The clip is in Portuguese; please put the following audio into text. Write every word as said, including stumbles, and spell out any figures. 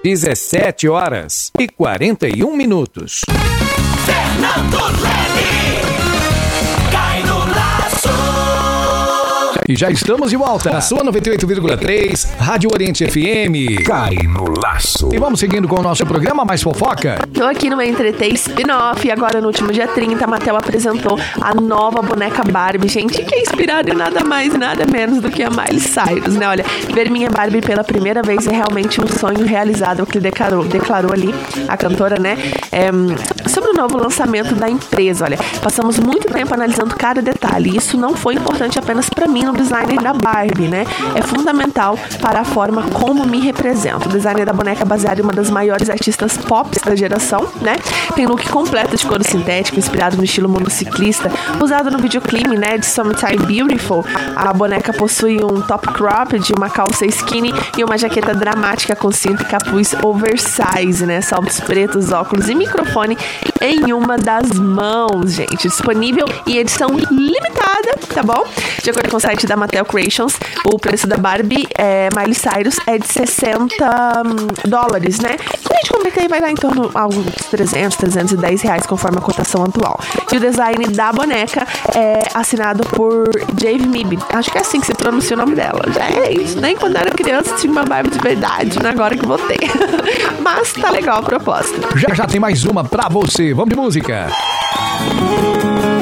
dezessete horas e quarenta e um minutos. Fernando Leme, cai no laço. E já estamos de volta na sua noventa e oito vírgula três, Rádio Oriente F M. Cai no laço. E vamos seguindo com o nosso programa Mais Fofoca. Tô aqui no Entretê Spin-Off e agora no último dia trinta, a Mattel apresentou a nova boneca Barbie, gente, que é inspirada em nada mais, nada menos do que a Miley Cyrus, né? Olha, ver minha Barbie pela primeira vez é realmente um sonho realizado, o que declarou, declarou ali a cantora, né? É, sobre o novo lançamento da empresa, olha, passamos muito tempo analisando cada detalhe e isso não foi importante apenas pra mim no designer da Barbie, né? É fundamental para a forma como me represento. O designer da boneca é baseado em uma das maiores artistas pop da geração, né? Tem look completo de couro sintético, inspirado no estilo motociclista, usado no videoclipe, né, de Summertime Beautiful. A boneca possui um top cropped, uma calça skinny e uma jaqueta dramática com cinto e capuz oversize, né? Saltos pretos, óculos e microfone em uma das mãos, gente. Disponível em edição limitada, tá bom? De acordo com o site da Mattel Creations, o preço da Barbie é, Miley Cyrus é de sessenta dólares, né? Se a gente converter aí, vai dar em torno a uns trezentos, trezentos e dez reais, conforme a cotação atual. E o design da boneca é assinado por Dave Mib. Acho que é assim que se pronuncia o nome dela. Gente, nem quando eu era criança tinha uma Barbie de verdade, né? Agora que vou ter. Mas tá legal a proposta. Já já tem mais uma pra você. Vamos de música.